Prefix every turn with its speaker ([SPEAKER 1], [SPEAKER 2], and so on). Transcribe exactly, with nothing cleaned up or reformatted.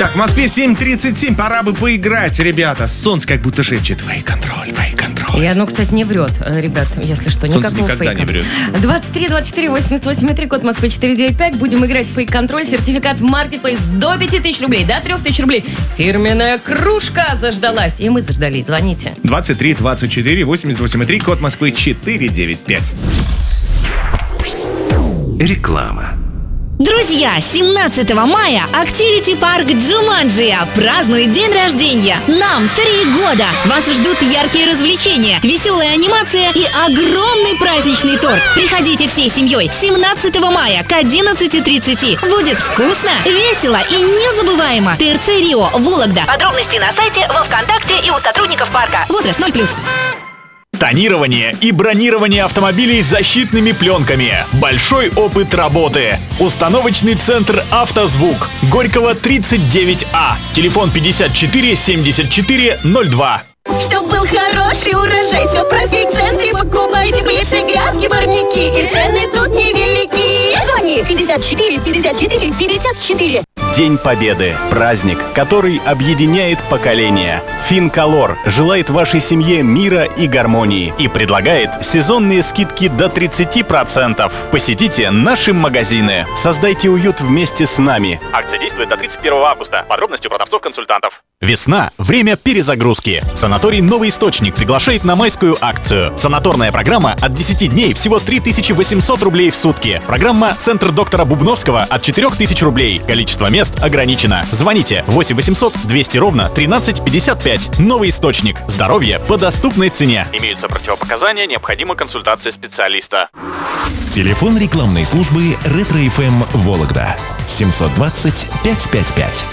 [SPEAKER 1] Так, в Москве семь тридцать семь, пора бы поиграть, ребята. Солнце как будто шепчет: фейк-контроль, фейк-контроль.
[SPEAKER 2] И оно, кстати, не врет, ребят, если что,
[SPEAKER 1] Солнце
[SPEAKER 2] никакого
[SPEAKER 1] никогда
[SPEAKER 2] фейка.
[SPEAKER 1] не врет.
[SPEAKER 2] двадцать три двадцать четыре восемьдесят восемь три, код Москвы четыре девять пять. Будем играть в фейк-контроль. Сертификат в Marketplace до пяти тысяч рублей, до трех тысяч рублей. Фирменная кружка заждалась. И мы заждались. Звоните.
[SPEAKER 1] двадцать три двадцать четыре восемьдесят восемь три, код Москвы четыре девять пять.
[SPEAKER 3] Реклама.
[SPEAKER 4] Друзья, семнадцатого мая Activity Park Джуманджия празднует день рождения. Нам три года. Вас ждут яркие развлечения, веселая анимация и огромный праздничный торт. Приходите всей семьей семнадцатого мая к одиннадцати тридцати. Будет вкусно, весело и незабываемо. ТРЦ Рио, Вологда. Подробности на сайте, во ВКонтакте и у сотрудников парка. Возраст ноль плюс.
[SPEAKER 5] Тонирование и бронирование автомобилей защитными пленками. Большой опыт работы. Установочный центр «Автозвук». Горького, тридцать девять А. Телефон пятьдесят четыре семьдесят четыре ноль два.
[SPEAKER 6] Чтоб был хороший урожай, все в профи-центре покупайте. Плисы, грядки, парники, и цены тут невелики. Звони пятьдесят четыре пятьдесят четыре пятьдесят четыре.
[SPEAKER 5] День Победы. Праздник, который объединяет поколения. Финколор желает вашей семье мира и гармонии и предлагает сезонные скидки до тридцати процентов. Посетите наши магазины. Создайте уют вместе с нами. Акция действует до тридцать первого августа. Подробности у продавцов-консультантов. Весна – время перезагрузки. Санаторий «Новый источник» приглашает на майскую акцию. Санаторная программа от десяти дней всего три тысячи восемьсот рублей в сутки. Программа «Центр доктора Бубновского» от четырех тысяч рублей. Количество мест ограничено. Звоните восемь восемьсот двести ровно тринадцать пятьдесят пять. «Новый источник». Здоровье по доступной цене. Имеются противопоказания, необходима консультация специалиста.
[SPEAKER 3] Телефон рекламной службы «Ретро-эф эм Вологда» семьсот двадцать пятьсот пятьдесят пять.